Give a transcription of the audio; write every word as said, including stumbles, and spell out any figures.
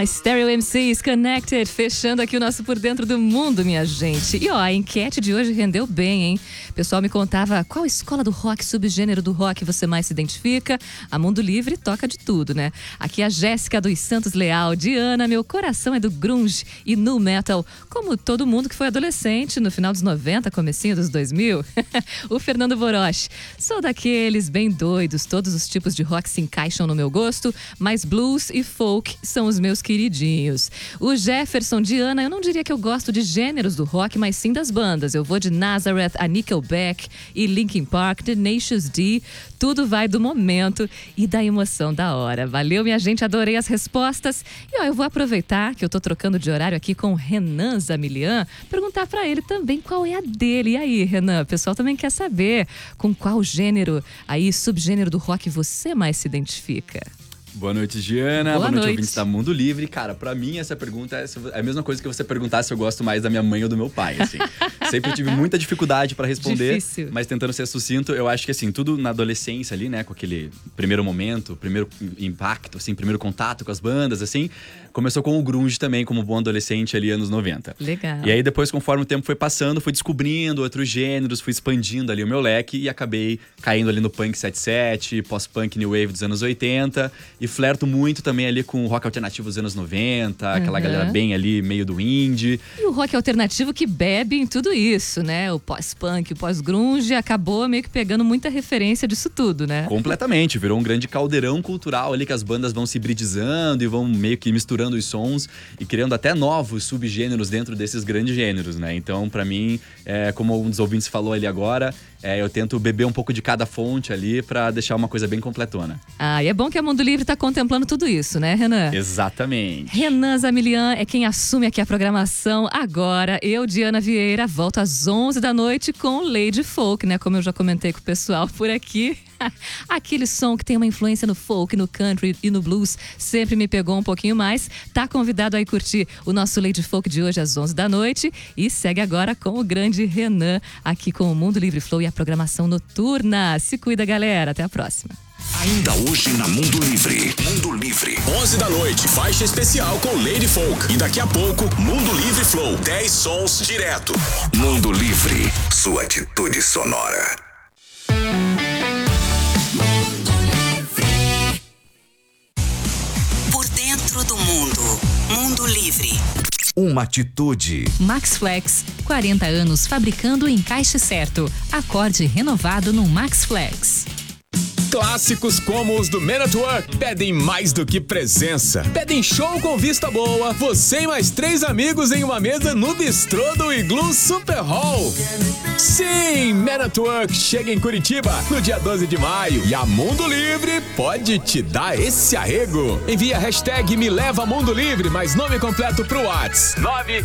Stereo M Cs Connected, fechando aqui o nosso Por Dentro do Mundo, minha gente. E ó, a enquete de hoje rendeu bem, hein? O pessoal me contava qual escola do rock, subgênero do rock você mais se identifica. A Mundo Livre toca de tudo, né? Aqui a Jéssica dos Santos Leal. Diana, meu coração é do grunge e nu metal, como todo mundo que foi adolescente no final dos noventa, comecinho dos dois mil. O Fernando Boroche. Sou daqueles bem doidos, todos os tipos de rock se encaixam no meu gosto, mas blues e folk são os meus queridinhos. O Jefferson, Diana, eu não diria que eu gosto de gêneros do rock, mas sim das bandas. Eu vou de Nazareth a Nickelback e Linkin Park, The Tenacious D. Tudo vai do momento e da emoção da hora. Valeu, minha gente, adorei as respostas. E ó, eu vou aproveitar que eu tô trocando de horário aqui com o Renan Zamilian, perguntar pra ele também qual é a dele. E aí, Renan, o pessoal também quer saber com qual gênero, aí, subgênero do rock você mais se identifica? Boa noite, Diana. Boa, Boa noite, noite. ouvintes da Mundo Livre. Cara, pra mim essa pergunta é a mesma coisa que você perguntar se eu gosto mais da minha mãe ou do meu pai, assim. Sempre tive muita dificuldade pra responder. Difícil. Mas tentando ser sucinto, eu acho que assim, tudo na adolescência ali, né, com aquele primeiro momento, primeiro impacto, assim, primeiro contato com as bandas, assim, começou com o grunge também, como bom adolescente ali, anos noventa. Legal. E aí depois, conforme o tempo foi passando, fui descobrindo outros gêneros, fui expandindo ali o meu leque e acabei caindo ali no punk setenta e sete, pós-punk new wave dos anos oitenta e flerto muito também ali com o rock alternativo dos anos noventa, aquela Uhum. galera bem ali, meio do indie. E o rock alternativo que bebe em tudo isso, né? O pós-punk, o pós-grunge, acabou meio que pegando muita referência disso tudo, né? Completamente, virou um grande caldeirão cultural ali que as bandas vão se hibridizando e vão meio que misturando os sons e criando até novos subgêneros dentro desses grandes gêneros, né? Então, pra mim, é, como um dos ouvintes falou ali agora, é, eu tento beber um pouco de cada fonte ali pra deixar uma coisa bem completona. Ah, e é bom que a Mundo Livre tá contemplando tudo isso, né, Renan? Exatamente. Renan Zamilian é quem assume aqui a programação agora. Eu, Diana Vieira, volto às onze da noite com Lady Folk, né? Como eu já comentei com o pessoal por aqui. Aquele som que tem uma influência no folk, no country e no blues sempre me pegou um pouquinho mais. Tá convidado a ir curtir o nosso Lady Folk de hoje às onze da noite. E segue agora com o grande Renan aqui com o Mundo Livre Flow e a programação noturna. Se cuida, galera. Até a próxima. Ainda hoje na Mundo Livre. Mundo Livre. onze da noite, faixa especial com Lady Folk. E daqui a pouco, Mundo Livre Flow. dez sons direto. Mundo Livre. Sua atitude sonora. Por dentro do mundo. Mundo Livre. Uma atitude. Max Flex, quarenta anos fabricando o encaixe certo. Acorde renovado no Max Flex. Clássicos como os do Man at Work pedem mais do que presença. Pedem show com vista boa, você e mais três amigos em uma mesa no bistrô do Iglu Super Hall. Sim, Man at Work chega em Curitiba no dia doze de maio e a Mundo Livre pode te dar esse arrego. Envia a hashtag Me Leva Mundo Livre, mais nome completo pro WhatsApp. nove